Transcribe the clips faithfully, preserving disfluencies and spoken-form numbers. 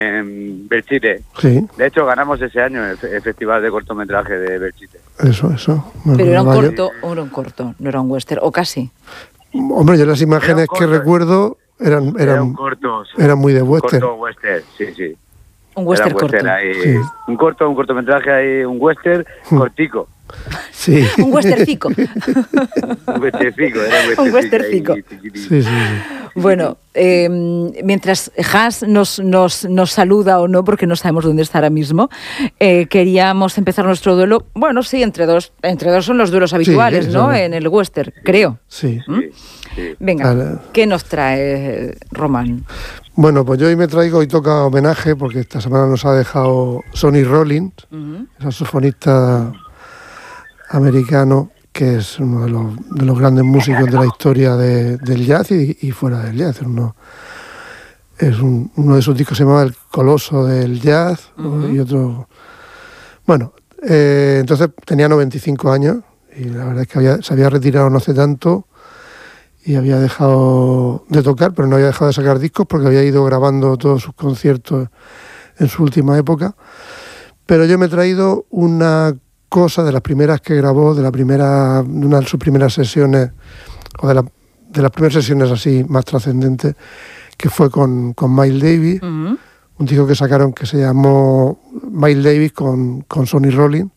en Belchite. Sí. De hecho, ganamos ese año el, el Festival de Cortometraje de Belchite. Eso, eso. Me Pero era un acordaba corto, o era un corto, no era un western, o casi. yo. Hombre, yo las imágenes que corto. recuerdo eran, Era eran, un corto. eran muy de western. Corto western, sí, sí. Un western Era un corto. western ahí, Sí. Un corto, un cortometraje ahí, un western cortico. Sí. Un westercico. Un westercico, era un Un westercico. ahí, chiquitín. Sí, sí, sí. Bueno, eh, mientras Has nos, nos, nos saluda o no, porque no sabemos dónde está ahora mismo, eh, queríamos empezar nuestro duelo. Bueno, sí, entre dos, entre dos son los duelos habituales, Sí, ¿no? eso. En el western, creo. Sí. ¿Mm? Sí, sí. Venga, Vale. ¿qué nos trae Román? Bueno, pues yo hoy me traigo, hoy toca homenaje, porque esta semana nos ha dejado Sonny Rollins, Uh-huh. saxofonista americano, que es uno de los, de los grandes músicos de la historia de, del jazz y, y fuera del jazz. Es uno, es un, uno de sus discos se llamaba El Coloso del Jazz. Uh-huh. Y otro... Bueno, eh, entonces tenía noventa y cinco años y la verdad es que había, se había retirado no hace tanto y había dejado de tocar, pero no había dejado de sacar discos porque había ido grabando todos sus conciertos en su última época. Pero yo me he traído una cosa de las primeras que grabó, de la primera, de una de sus primeras sesiones, o de, la, de las primeras sesiones así más trascendentes, que fue con, con Miles Davis, Uh-huh. un disco que sacaron que se llamó Miles Davis con, con Sonny Rollins,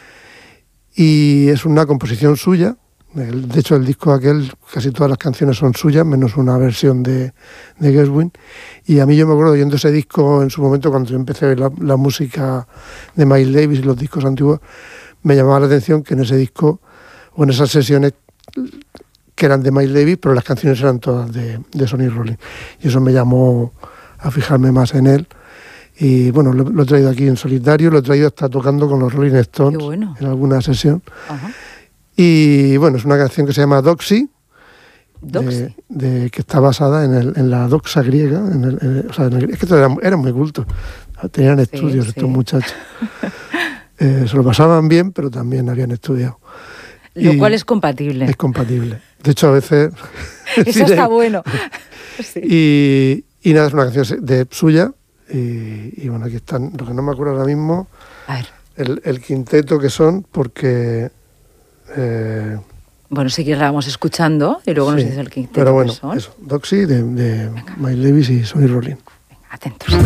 y es una composición suya. El, de hecho, el disco aquel, casi todas las canciones son suyas, menos una versión de, de Gershwin. Y a mí yo me acuerdo oyendo ese disco en su momento, cuando yo empecé a ver la, la música de Miles Davis y los discos antiguos, me llamaba la atención que en ese disco, o en esas sesiones que eran de Miles Davis, pero las canciones eran todas de, de Sonny Rollins. Y eso me llamó a fijarme más en él. Y bueno, lo, lo he traído aquí en solitario, lo he traído hasta tocando con los Rolling Stones. Qué bueno. En alguna sesión. Ajá. Y bueno, es una canción que se llama Doxy, Doxy. de, de- que está basada en, el, en la doxa griega. En el, en el- o sea, en el- es que estos eran, eran muy cultos, tenían estudios sí. estos muchachos. Eh, se lo pasaban bien, pero también habían estudiado. Lo Y cual es compatible. es compatible. De hecho, a veces... Eso sí, está de- bueno. Sí. Y, y nada, es una canción de suya. Y, y bueno, aquí están, lo que no me acuerdo ahora mismo, A ver, el, el quinteto que son, porque... eh, bueno, si quieres la vamos escuchando y luego nos sí, dices el quinteto pero bueno, que son. eso, Doxy de, de Miles Davis y Sonny Rollins. Venga, atentos.